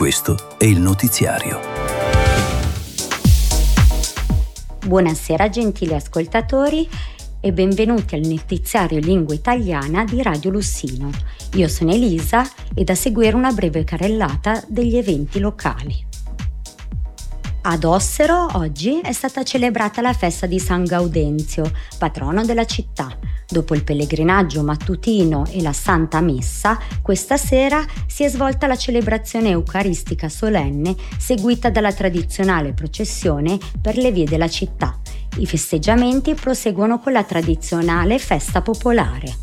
Questo è il notiziario. Buonasera gentili ascoltatori e benvenuti al notiziario lingua italiana di Radio Lussino. Io sono Elisa e da seguire una breve carrellata degli eventi locali. Ad Ossero oggi è stata celebrata la festa di San Gaudenzio, patrono della città. Dopo il pellegrinaggio mattutino e la Santa Messa, questa sera si è svolta la celebrazione eucaristica solenne seguita dalla tradizionale processione per le vie della città. I festeggiamenti proseguono con la tradizionale festa popolare.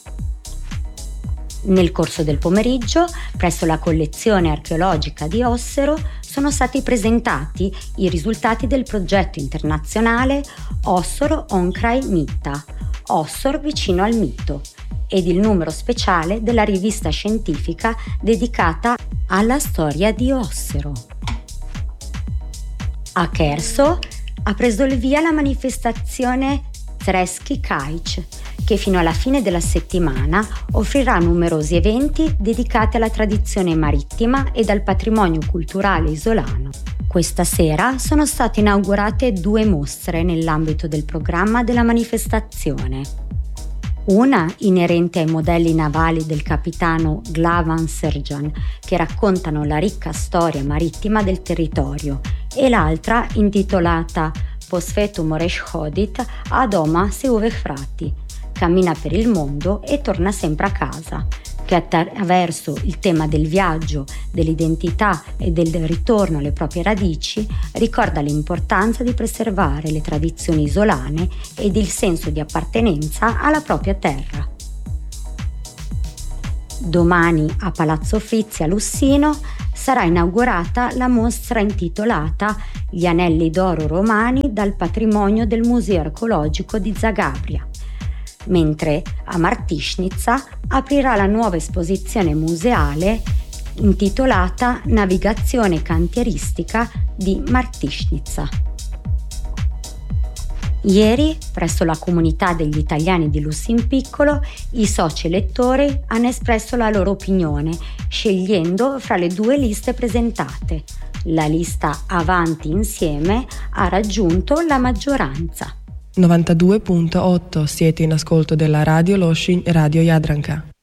Nel corso del pomeriggio, presso la collezione archeologica di Ossero, sono stati presentati i risultati del progetto internazionale Ossor Onkraj Mita, Ossor vicino al mito, ed il numero speciale della rivista scientifica dedicata alla storia di Ossero. A Cherso ha preso il via la manifestazione Zreský Kajč, che fino alla fine della settimana offrirà numerosi eventi dedicati alla tradizione marittima e al patrimonio culturale isolano. Questa sera sono state inaugurate 2 mostre nell'ambito del programma della manifestazione. Una inerente ai modelli navali del capitano Glavan Serjan, che raccontano la ricca storia marittima del territorio, e l'altra intitolata Posvetu Moreš hodit a doma se uvek vrati, cammina per il mondo e torna sempre a casa, che attraverso il tema del viaggio, dell'identità e del ritorno alle proprie radici ricorda l'importanza di preservare le tradizioni isolane ed il senso di appartenenza alla propria terra. Domani a Palazzo Frizzi a Lussino sarà inaugurata la mostra intitolata Gli anelli d'oro romani dal patrimonio del Museo archeologico di Zagabria, mentre a Martišnica aprirà la nuova esposizione museale intitolata Navigazione cantieristica di Martišnica. Ieri, presso la comunità degli italiani di Lussin Piccolo, i soci elettori hanno espresso la loro opinione, scegliendo fra le 2 liste presentate. La lista Avanti Insieme ha raggiunto la maggioranza. 92.8 siete in ascolto della Radio Loshin Radio Jadranka.